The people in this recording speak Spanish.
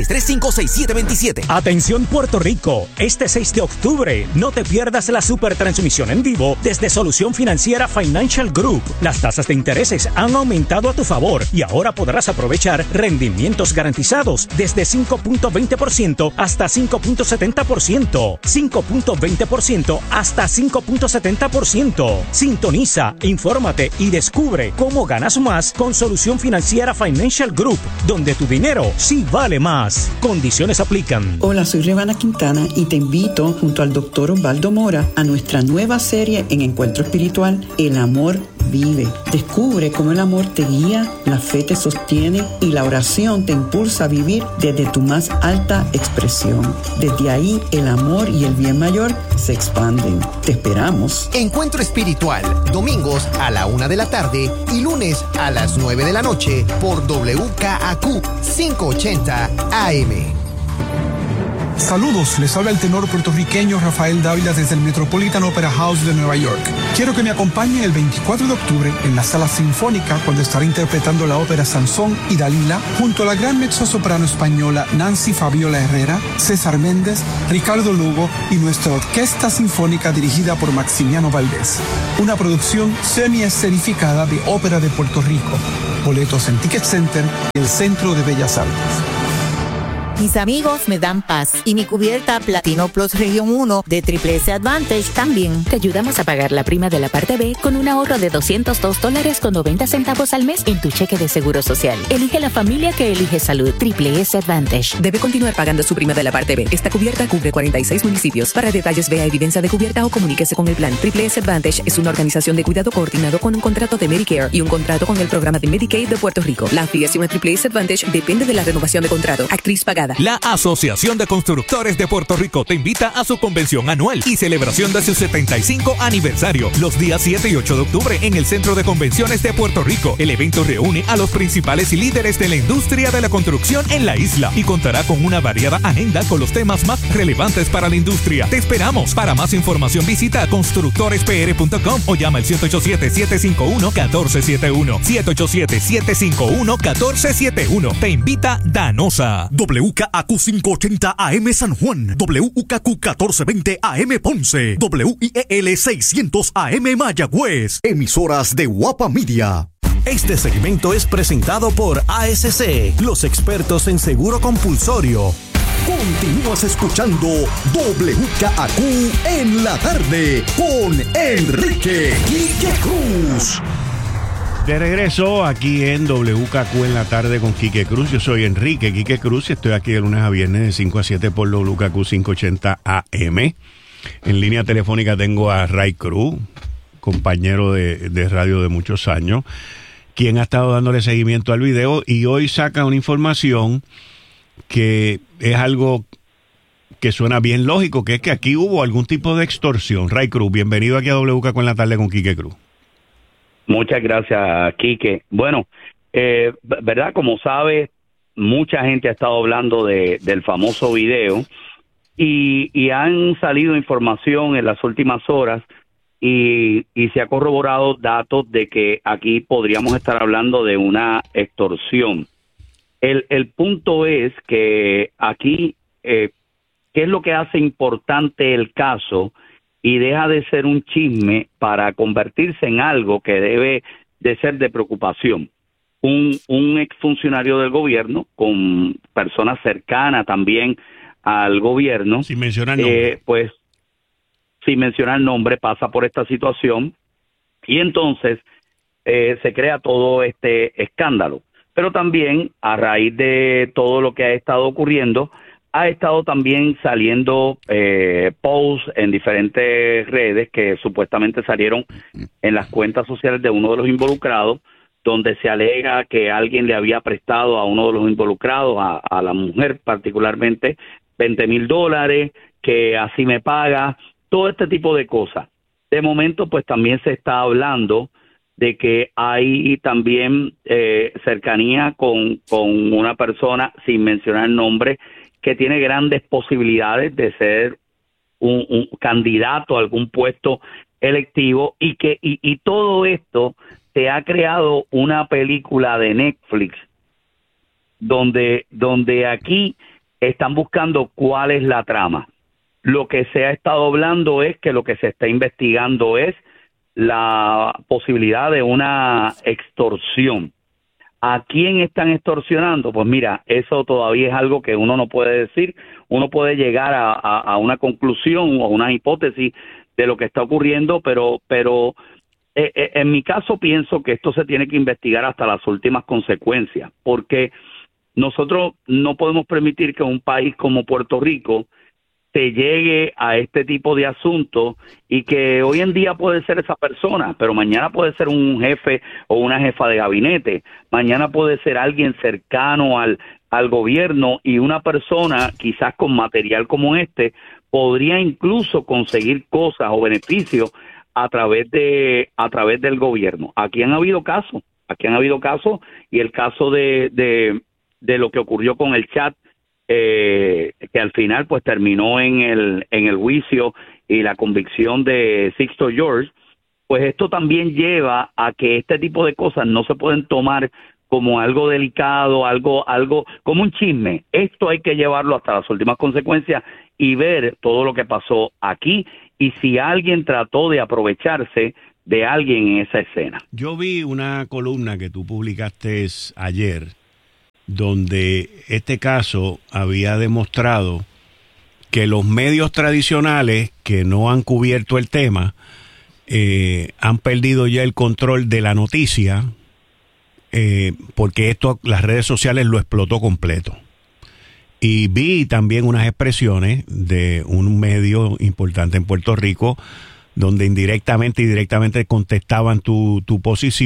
335-6727. Atención Puerto Rico, este 6 de octubre no te pierdas la supertransmisión en vivo desde Solución Financiera Financial Group. Las tasas de intereses han aumentado a tu favor y ahora podrás aprovechar rendimientos garantizados desde 5.20% hasta 5.70%, 5.20% hasta 5.70%. Sintoniza, infórmate y descubre cómo ganas más con Solución Financiera Financial Group, donde tu dinero sí vale más. Condiciones aplican. Hola, soy Revana Quintana y te invito junto al Dr. Osvaldo Mora a nuestra nueva serie en Encuentro Espiritual, El Amor Vive. Descubre cómo el amor te guía, la fe te sostiene y la oración te impulsa a vivir desde tu más alta expresión. Desde ahí, el amor y el bien mayor se expanden. Te esperamos. Encuentro Espiritual, domingos a la 1 de la tarde y lunes a las 9 de la noche por WKAQ 580 AM. Saludos, les habla el tenor puertorriqueño Rafael Dávila desde el Metropolitan Opera House de Nueva York. Quiero que me acompañen el 24 de octubre en la Sala Sinfónica cuando estaré interpretando la ópera Sansón y Dalila junto a la gran mezzosoprano española Nancy Fabiola Herrera, César Méndez, Ricardo Lugo y nuestra Orquesta Sinfónica dirigida por Maximiano Valdés. Una producción semi-escenificada de Ópera de Puerto Rico. Boletos en Ticket Center y el Centro de Bellas Artes. Mis amigos me dan paz y mi cubierta Platino Plus Región 1 de Triple S Advantage también. Te ayudamos a pagar la prima de la parte B con un ahorro de $202.90 al mes en tu cheque de seguro social. Elige la familia que elige salud. Triple S Advantage. Debe continuar pagando su prima de la parte B. Esta cubierta cubre 46 municipios. Para detalles, vea evidencia de cubierta o comuníquese con el plan. Triple S Advantage es una organización de cuidado coordinado con un contrato de Medicare y un contrato con el programa de Medicaid de Puerto Rico. La afiliación a Triple S Advantage depende de la renovación de contrato. Actriz pagada. La Asociación de Constructores de Puerto Rico te invita a su convención anual y celebración de su 75 aniversario, los días 7 y 8 de octubre en el Centro de Convenciones de Puerto Rico. El evento reúne a los principales líderes de la industria de la construcción en la isla y contará con una variada agenda con los temas más relevantes para la industria. Te esperamos. Para más información visita constructorespr.com o llama al 787-751-1471. 787-751-1471. Te invita Danosa. WKAQ 580 AM San Juan, WKQ 1420 AM Ponce, WIEL 600 AM Mayagüez, emisoras de Guapa Media. Este segmento es presentado por ASC, los expertos en seguro compulsorio. Continúas escuchando WKAQ en la tarde con Enrique Quique Cruz. De regreso aquí en WKQ en la tarde con Quique Cruz. Yo soy Enrique Quique Cruz y estoy aquí de lunes a viernes de 5 a 7 por WKQ 580 AM. En línea telefónica tengo a Ray Cruz, compañero de radio de muchos años, quien ha estado dándole seguimiento al video y hoy saca una información que es algo que suena bien lógico, que es que aquí hubo algún tipo de extorsión. Ray Cruz, bienvenido aquí a WKQ en la tarde con Quique Cruz. Muchas gracias, Quique. Bueno, verdad, como sabes, mucha gente ha estado hablando del famoso video y han salido información en las últimas horas y se ha corroborado datos de que aquí podríamos estar hablando de una extorsión. El punto es que aquí, ¿qué es lo que hace importante el caso? Y deja de ser un chisme para convertirse en algo que debe de ser de preocupación. Un exfuncionario del gobierno, con personas cercanas también al gobierno, sin mencionar nombre, pues sin mencionar nombre, pasa por esta situación y entonces se crea todo este escándalo. Pero también, a raíz de todo lo que ha estado ocurriendo, ha estado también saliendo posts en diferentes redes que supuestamente salieron en las cuentas sociales de uno de los involucrados, donde se alega que alguien le había prestado a uno de los involucrados, a la mujer particularmente, $20,000, que así me paga, todo este tipo de cosas. De momento, pues también se está hablando de que hay también cercanía con una persona, sin mencionar nombre, que tiene grandes posibilidades de ser un candidato a algún puesto electivo y todo esto se ha creado una película de Netflix donde aquí están buscando cuál es la trama. Lo que se ha estado hablando es que lo que se está investigando es la posibilidad de una extorsión. ¿A quién están extorsionando? Pues mira, eso todavía es algo que uno no puede decir. Uno puede llegar a una conclusión o una hipótesis de lo que está ocurriendo, pero en mi caso pienso que esto se tiene que investigar hasta las últimas consecuencias, porque nosotros no podemos permitir que un país como Puerto Rico se llegue a este tipo de asuntos y que hoy en día puede ser esa persona, pero mañana puede ser un jefe o una jefa de gabinete, mañana puede ser alguien cercano al gobierno, y una persona quizás con material como este podría incluso conseguir cosas o beneficios a través del gobierno. Aquí han habido casos, y el caso de lo que ocurrió con el chat, que al final pues terminó en el juicio y la convicción de Sixto George, pues esto también lleva a que este tipo de cosas no se pueden tomar como algo delicado, algo como un chisme. Esto hay que llevarlo hasta las últimas consecuencias y ver todo lo que pasó aquí y si alguien trató de aprovecharse de alguien en esa escena. Yo vi una columna que tú publicaste ayer, donde este caso había demostrado que los medios tradicionales que no han cubierto el tema han perdido ya el control de la noticia, porque las redes sociales lo explotó completo. Y vi también unas expresiones de un medio importante en Puerto Rico donde indirectamente y directamente contestaban tu posición.